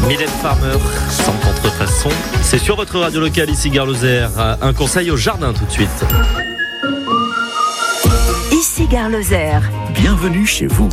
Mylène Farmer, sans contrefaçon. C'est sur votre radio locale ici Gare Lozère. Un conseil au jardin tout de suite. Ici Gare Lozère. Bienvenue chez vous.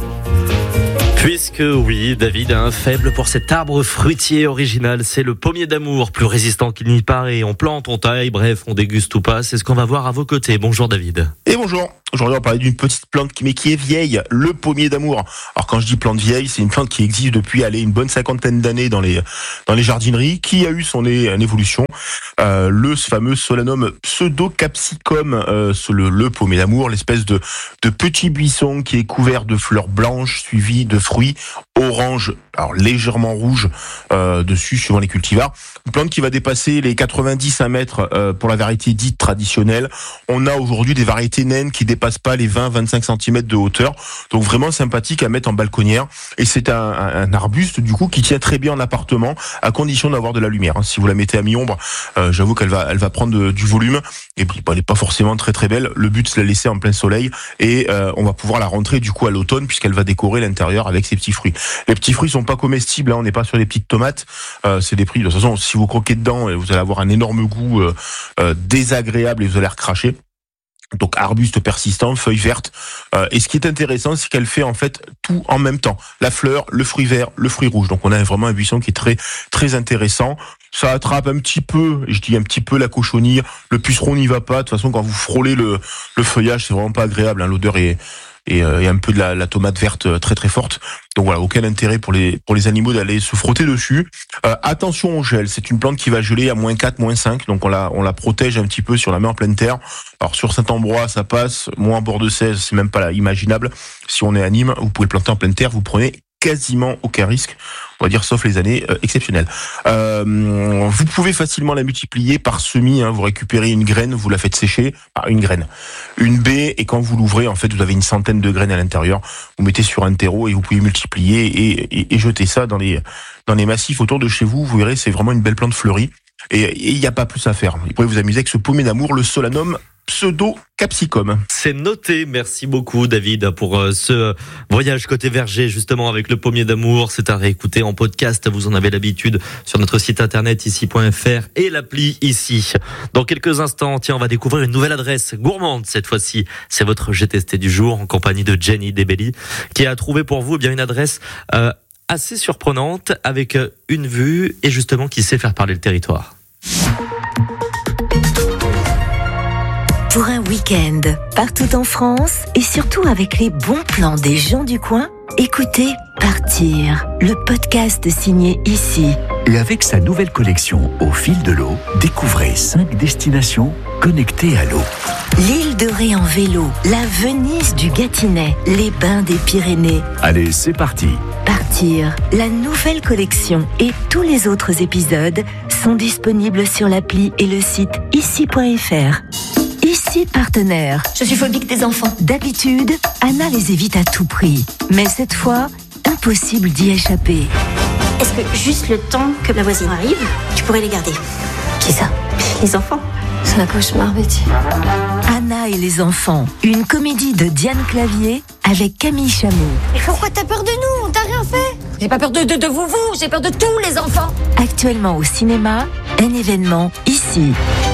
Puisque oui, David a un faible pour cet arbre fruitier original, c'est le pommier d'amour, plus résistant qu'il n'y paraît. On plante, on taille, bref, on déguste ou pas, c'est ce qu'on va voir à vos côtés. Bonjour David. Et bonjour. Aujourd'hui, on va parler d'une petite plante qui est vieille, le pommier d'amour. Alors quand je dis plante vieille, c'est une plante qui existe depuis une bonne cinquantaine d'années dans les jardineries, qui a eu son évolution. Le fameux Solanum pseudo-capsicum, le pommier d'amour, l'espèce de petit buisson qui est couvert de fleurs blanches suivies de fruits orange, alors légèrement rouge dessus suivant les cultivars. Une plante qui va dépasser les 90 à mètres pour la variété dite traditionnelle. On a aujourd'hui des variétés naines qui dépassent pas les 20-25 cm de hauteur, donc vraiment sympathique à mettre en balconnière. Et c'est un arbuste du coup qui tient très bien en appartement, à condition d'avoir de la lumière. Si vous la mettez à mi-ombre, j'avoue qu'elle va prendre du volume. Et puis elle est pas forcément très très belle. Le but c'est de la laisser en plein soleil et on va pouvoir la rentrer du coup à l'automne puisqu'elle va décorer l'intérieur avec ses petits fruits. Les petits fruits sont pas comestibles, on n'est pas sur des petites tomates. C'est des fruits. De toute façon, si vous croquez dedans, vous allez avoir un énorme goût désagréable et vous allez recracher. Donc arbuste persistant, feuilles vertes. Et ce qui est intéressant, c'est qu'elle fait en fait tout en même temps. La fleur, le fruit vert, le fruit rouge. Donc on a vraiment un buisson qui est très très intéressant. Ça attrape un petit peu, je dis un petit peu la cochonille. Le puceron n'y va pas. De toute façon, quand vous frôlez le feuillage, c'est vraiment pas agréable. L'odeur est un peu de la tomate verte très très forte. Donc voilà, aucun intérêt pour les animaux d'aller se frotter dessus. Attention au gel, c'est une plante qui va geler à -4, -5, donc on la protège un petit peu si on la met en pleine terre. Alors sur Saint-Ambrois, ça passe, moi en bord de 16, c'est même pas imaginable. Si on est à Nîmes, vous pouvez le planter en pleine terre, vous prenez quasiment aucun risque, on va dire, sauf les années exceptionnelles. Vous pouvez facilement la multiplier par semis, vous récupérez une graine, vous la faites sécher, une graine, une baie, et quand vous l'ouvrez, en fait, vous avez une centaine de graines à l'intérieur, vous mettez sur un terreau et vous pouvez multiplier et jeter ça dans les massifs autour de chez vous. Vous verrez, c'est vraiment une belle plante fleurie et il n'y a pas plus à faire. Vous pouvez vous amuser avec ce pommier d'amour, le Solanum pseudo-capsicum. C'est noté, merci beaucoup David pour ce voyage côté verger justement avec le pommier d'amour. C'est à réécouter en podcast, vous en avez l'habitude sur notre site internet ici.fr et l'appli ici. Dans quelques instants, on va découvrir une nouvelle adresse gourmande cette fois-ci. C'est votre GTST du jour en compagnie de Jenny Debelli qui a trouvé pour vous une adresse assez surprenante avec une vue et justement qui sait faire parler le territoire. Pour un week-end, partout en France et surtout avec les bons plans des gens du coin, écoutez Partir, le podcast signé ici. Et avec sa nouvelle collection Au fil de l'eau, découvrez 5 destinations connectées à l'eau. L'île de Ré en vélo, la Venise du Gâtinais, les bains des Pyrénées. Allez, c'est parti. Partir, la nouvelle collection et tous les autres épisodes sont disponibles sur l'appli et le site ici.fr. Ici partenaire. Je suis phobique des enfants. D'habitude, Anna les évite à tout prix. Mais cette fois, impossible d'y échapper. Est-ce que juste le temps que la voisine arrive, tu pourrais les garder? Qui ça? Les enfants. C'est un cauchemar, Betty. Anna et les enfants, une comédie de Diane Clavier avec Camille Chamou. Mais pourquoi t'as peur de nous? On t'a rien fait. J'ai pas peur de vous, j'ai peur de tous les enfants. Actuellement au cinéma, un événement ici.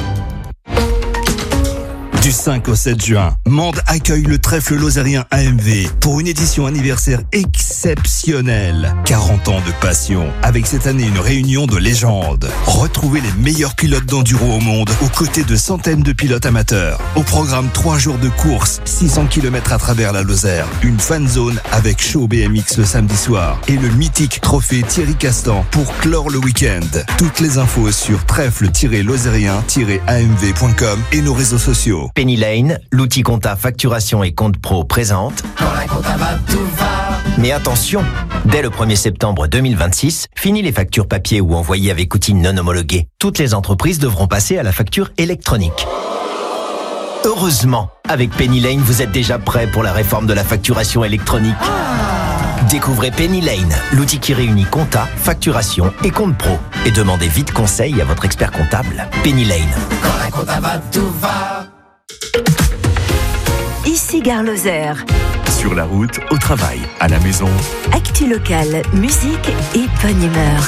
Du 5 au 7 juin, Mende accueille le trèfle lozérien AMV pour une édition anniversaire exceptionnelle. 40 ans de passion, avec cette année une réunion de légendes. Retrouvez les meilleurs pilotes d'enduro au monde, aux côtés de centaines de pilotes amateurs. Au programme 3 jours de course, 600 km à travers la Lozère, une fan zone avec show BMX le samedi soir et le mythique trophée Thierry Castan pour clore le week-end. Toutes les infos sur trèfle-lozérien-amv.com et nos réseaux sociaux. Penny Lane, l'outil compta facturation et compte pro présente. Quand la compta va, tout va. Mais attention, dès le 1er septembre 2026, fini les factures papier ou envoyées avec outils non homologués. Toutes les entreprises devront passer à la facture électronique. Heureusement, avec Penny Lane, vous êtes déjà prêt pour la réforme de la facturation électronique. Découvrez Penny Lane, l'outil qui réunit compta, facturation et compte pro. Et demandez vite conseil à votre expert comptable. Penny Lane. Quand la compta va, tout va. Ici Gare Lozère. Sur la route, au travail, à la maison. Actu locale, musique et bonne humeur.